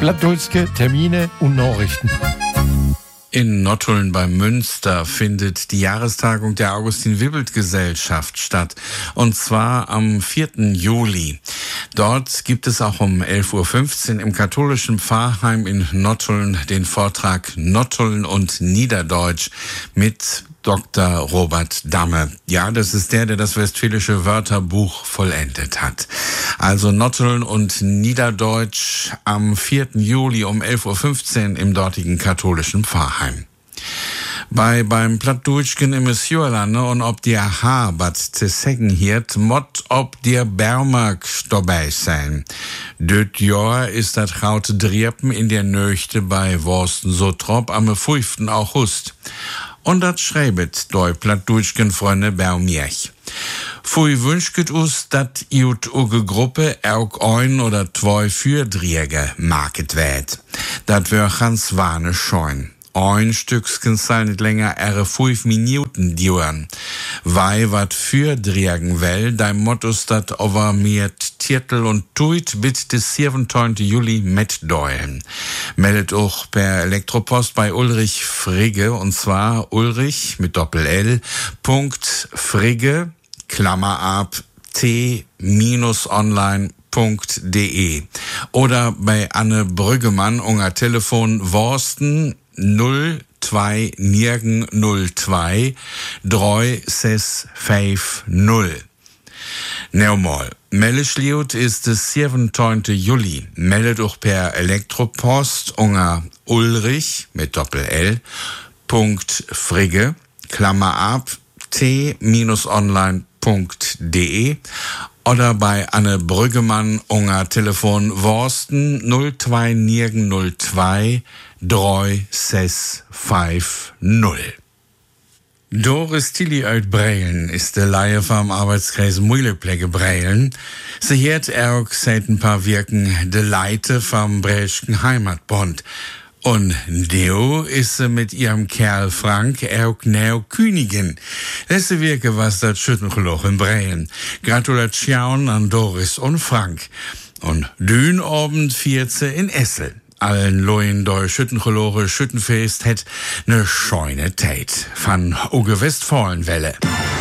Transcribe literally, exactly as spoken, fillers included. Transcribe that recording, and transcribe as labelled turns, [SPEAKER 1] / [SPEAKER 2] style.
[SPEAKER 1] Plattdütske Termine und Nachrichten.
[SPEAKER 2] In Nottuln bei Münster findet die Jahrestagung der Augustin-Wibbelt-Gesellschaft statt, und zwar am vierten Juli. Dort gibt es auch um elf Uhr fünfzehn im katholischen Pfarrheim in Nottuln den Vortrag Nottuln und Niederdeutsch mit Doktor Robert Damme. Ja, das ist der, der das Westfälische Wörterbuch vollendet hat. Also Nottuln und Niederdeutsch am vierten Juli um elf Uhr fünfzehn im dortigen katholischen Pfarrheim. Bei beim Plattdütschen im Sjörlande und ob dir Habat zu sagen hiert, mott ob dir Bermark dabei sein. Döt Jahr ist dat raute Driepen in der Nöchte bei Worsten so trop am fünften August. Und dat schreibet doi Plattdütschen Freunde bei mir. Fui wünschget us, dat iut uge Gruppe auch ein oder zwei Fürdrieger market werd. Dat wär ganz warne scheun. Ein Stückchen soll nicht länger ihre fünf Minuten dauern. Weil wat Fürdriegen will, dein Mottos dat over mir Titel und tuit bit des siebzehnten Juli mit deulen. Meldet auch per Elektropost bei Ulrich Frigge, und zwar Ulrich mit Doppel-L, Punkt Frigge, Klammer ab, t-online punkt de. Oder bei Anne Brüggemann, unser Telefon Worsten null zwei nirgen null zwei drei sechs fünf null. Nochmal, Melleschliut ist des siebzehnten Juli. Meldet auch per Elektropost unter Ulrich mit Doppel-L, Punkt Frigge, Klammer ab, t-online punkt de. Oder bei Anne Brüggemann unter Telefon Worsten null zwei nirgen null zwei drei sechs fünf null. Doris Tilly uit Breilen ist der Laie vom Arbeitskreis Mühlepläge Breilen. Sie hat auch seit ein paar Wirken de Leite vom Breilschen Heimatbund. Und Deo ist sie mit ihrem Kerl Frank auch neo Königin. Letzte Wirke was das Schüttengeloch in Breilen. Gratulation an Doris und Frank. Und Dünabend viert sie in Essel. Allen Leuen deu Schüttengeloche Schüttenfest het ne scheune Tait van Uge Westfalenwelle.